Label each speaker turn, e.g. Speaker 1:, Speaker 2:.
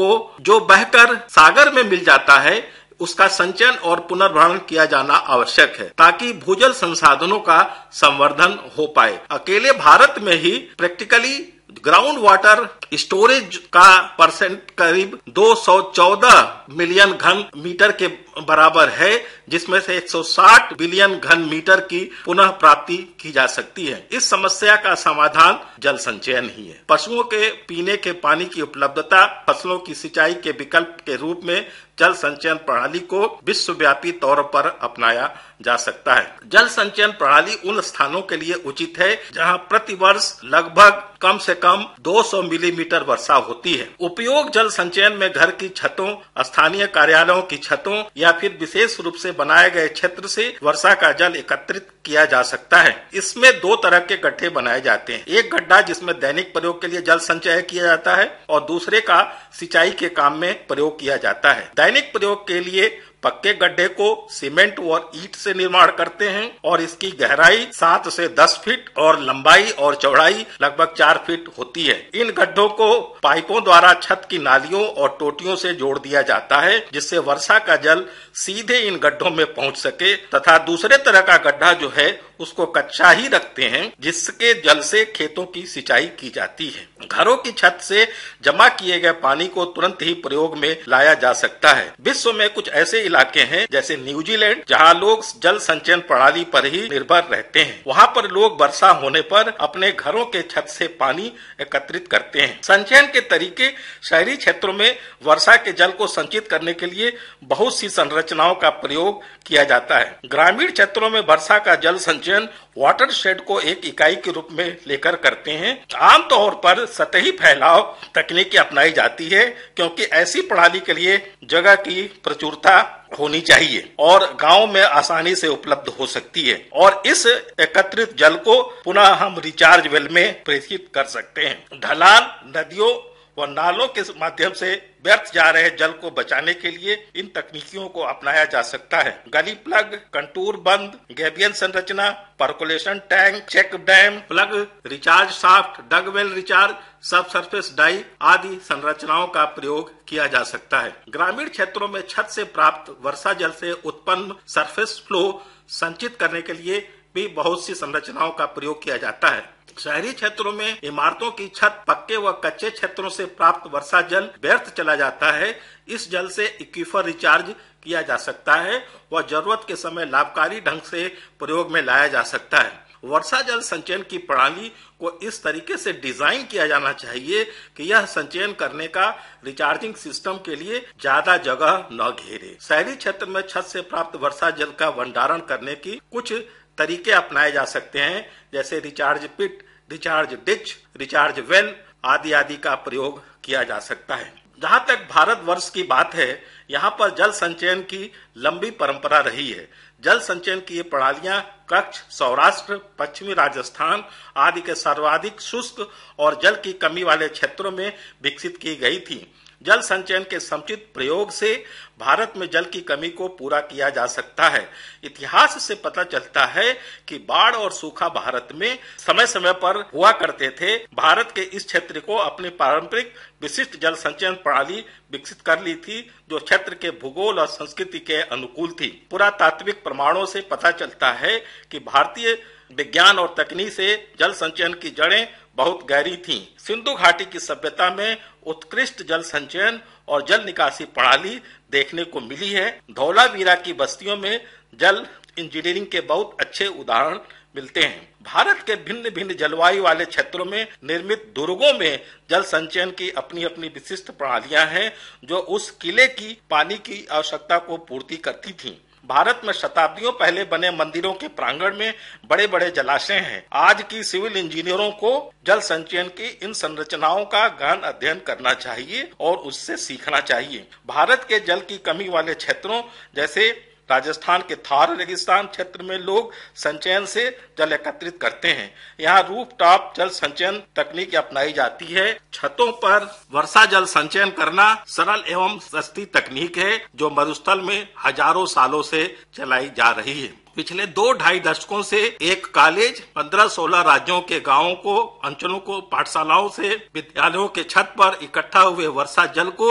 Speaker 1: को जो बहकर सागर में मिल जाता है उसका संचयन और पुनर्भरण किया जाना आवश्यक है ताकि भूजल संसाधनों का संवर्धन हो पाए। अकेले भारत में ही प्रैक्टिकली ग्राउंड वाटर स्टोरेज का परसेंट करीब 214 मिलियन घन मीटर के बराबर है, जिसमें से 160 बिलियन घन मीटर की पुनः प्राप्ति की जा सकती है। इस समस्या का समाधान जल संचयन ही है। पशुओं के पीने के पानी की उपलब्धता, फसलों की सिंचाई के विकल्प के रूप में जल संचयन प्रणाली को विश्वव्यापी तौर पर अपनाया जा सकता है। जल संचयन प्रणाली उन स्थानों के लिए उचित है जहां प्रति वर्ष लगभग कम से कम 200 मिलीमीटर वर्षा होती है। उपयोग जल संचयन में घर की छतों, स्थानीय कार्यालयों की छतों या फिर विशेष रूप से बनाए गए क्षेत्र से वर्षा का जल एकत्रित किया जा सकता है। इसमें दो तरह के गड्ढे बनाए जाते हैं। एक गड्ढा जिसमें दैनिक प्रयोग के लिए जल संचय किया जाता है और दूसरे का सिंचाई के काम में प्रयोग किया जाता है। दैनिक प्रयोग के लिए पक्के गड्ढे को सीमेंट और ईंट से निर्माण करते हैं और इसकी गहराई 7 से 10 फीट और लंबाई और चौड़ाई लगभग 4 फीट होती है। इन गड्ढों को पाइपों द्वारा छत की नालियों और टोटियों से जोड़ दिया जाता है, जिससे वर्षा का जल सीधे इन गड्ढों में पहुंच सके, तथा दूसरे तरह का गड्ढा जो है उसको कच्चा ही रखते हैं, जिसके जल से खेतों की सिंचाई की जाती है। घरों की छत से जमा किए गए पानी को तुरंत ही प्रयोग में लाया जा सकता है। विश्व में कुछ ऐसे इलाके हैं जैसे न्यूजीलैंड, जहां लोग जल संचयन प्रणाली पर ही निर्भर रहते हैं। वहां पर लोग वर्षा होने पर अपने घरों के छत से पानी एकत्रित करते हैं। संचयन के तरीके शहरी क्षेत्रों में वर्षा के जल को संचित करने के लिए बहुत सी संरचनाओं का प्रयोग किया जाता है। ग्रामीण क्षेत्रों में वर्षा का जल संचयन वाटर शेड को एक इकाई के रूप में लेकर करते हैं। आमतौर पर सतही फैलाव तकनीकी अपनाई जाती है, क्योंकि ऐसी प्रणाली के लिए जगह की प्रचुरता होनी चाहिए और गांव में आसानी से उपलब्ध हो सकती है, और इस एकत्रित जल को पुनः हम रिचार्ज वेल में प्रेषित कर सकते हैं। ढलान, नदियों व नालों के माध्यम से व्यर्थ जा रहे जल को बचाने के लिए इन तकनीकियों को अपनाया जा सकता है। गली प्लग, कंटूर बंद, गैबियन संरचना, percolation tank, check dam, plug, recharge shaft, dug well recharge, सब सरफेस डाई आदि संरचनाओं का प्रयोग किया जा सकता है। ग्रामीण क्षेत्रों में छत से प्राप्त वर्षा जल से उत्पन्न सरफेस फ्लो संचित करने के लिए भी बहुत सी संरचनाओं का प्रयोग किया जाता है। शहरी क्षेत्रों में इमारतों की छत, पक्के व कच्चे क्षेत्रों से प्राप्त वर्षा जल व्यर्थ चला जाता है। इस जल से एक्वीफर रिचार्ज किया जा सकता है व जरूरत के समय लाभकारी ढंग से प्रयोग में लाया जा सकता है। वर्षा जल संचयन की प्रणाली को इस तरीके से डिजाइन किया जाना चाहिए कि यह संचयन करने का रिचार्जिंग सिस्टम के लिए ज्यादा जगह न घेरे। शहरी क्षेत्र में छत से प्राप्त वर्षा जल का भंडारण करने की कुछ तरीके अपनाए जा सकते हैं, जैसे recharge pit, recharge ditch, recharge well आदि आदि का प्रयोग किया जा सकता है। जहां तक भारतवर्ष की बात है, यहाँ पर जल संचयन की लंबी परंपरा रही है। जल संचयन की ये प्रणालियां कच्छ, सौराष्ट्र, पश्चिमी राजस्थान आदि के सर्वाधिक शुष्क और जल की कमी वाले क्षेत्रों में विकसित की गई थी। जल संचयन के समुचित प्रयोग से भारत में जल की कमी को पूरा किया जा सकता है। इतिहास से पता चलता है कि बाढ़ और सूखा भारत में समय समय पर हुआ करते थे। भारत के इस क्षेत्र को अपनी पारंपरिक विशिष्ट जल संचयन प्रणाली विकसित कर ली थी, जो क्षेत्र के भूगोल और संस्कृति के अनुकूल थी। पुरातात्विक प्रमाणों से पता चलता है कि भारतीय विज्ञान और तकनीक से जल संचयन की जड़ें बहुत गहरी थीं। सिंधु घाटी की सभ्यता में उत्कृष्ट जल संचयन और जल निकासी प्रणाली देखने को मिली है। धौलावीरा की बस्तियों में जल इंजीनियरिंग के बहुत अच्छे उदाहरण मिलते हैं। भारत के भिन्न भिन्न जलवायु वाले क्षेत्रों में निर्मित दुर्गों में जल संचयन की अपनी अपनी विशिष्ट प्रणालियां हैं, जो उस किले की पानी की आवश्यकता को पूर्ति करती थीं। भारत में शताब्दियों पहले बने मंदिरों के प्रांगण में बड़े बड़े जलाशय हैं। आज की सिविल इंजीनियरों को जल संचयन की इन संरचनाओं का गहन अध्ययन करना चाहिए और उससे सीखना चाहिए। भारत के जल की कमी वाले क्षेत्रों जैसे राजस्थान के थार रेगिस्तान क्षेत्र में लोग संचयन से जल एकत्रित करते हैं। यहाँ रूफ टॉप जल संचयन तकनीक अपनाई जाती है। छतों पर वर्षा जल संचयन करना सरल एवं सस्ती तकनीक है, जो मरुस्थल में हजारों सालों से चलाई जा रही है। पिछले 2-2.5 दशकों से एक कॉलेज 15-16 राज्यों के गांवों को, अंचलों को, पाठशालाओं से विद्यालयों के छत पर इकट्ठा हुए वर्षा जल को